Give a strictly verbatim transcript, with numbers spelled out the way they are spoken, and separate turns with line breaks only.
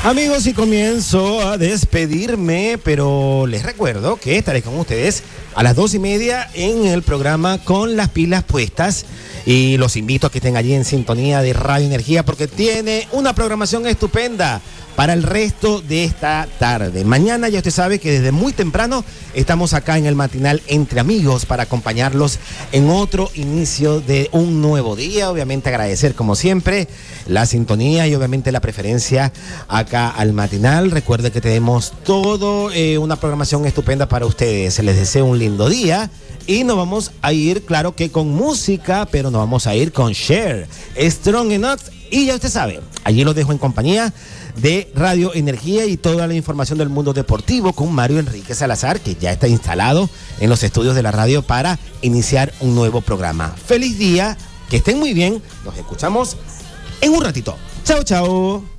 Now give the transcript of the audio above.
Amigos, y comienzo a despedirme, pero les recuerdo que estaré con ustedes a las dos y media en el programa Con las Pilas Puestas, y los invito a que estén allí en sintonía de Radio Energía porque tiene una programación estupenda para el resto de esta tarde. Mañana ya usted sabe que desde muy temprano estamos acá en el matinal Entre Amigos para acompañarlos en otro inicio de un nuevo día. Obviamente agradecer como siempre la sintonía y obviamente la preferencia acá al matinal. Recuerde que tenemos todo eh, una programación estupenda para ustedes. Les deseo un lindo día y nos vamos a ir, claro que con música, pero nos vamos a ir con Cher, Strong Enough. Y ya usted sabe, allí lo dejo en compañía de Radio Energía y toda la información del mundo deportivo con Mario Enrique Salazar, que ya está instalado en los estudios de la radio para iniciar un nuevo programa. Feliz día, que estén muy bien, nos escuchamos en un ratito. Chao, chao.